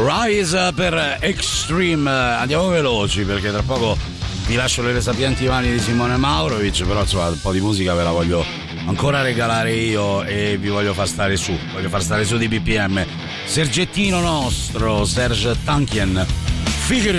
Rise per Extreme. Andiamo veloci perché tra poco vi lascio le sapienti mani di Simone Maurovic, però insomma un po' di musica ve la voglio ancora regalare io e vi voglio far stare su di BPM. Sergettino nostro, Serge Tankian, Figure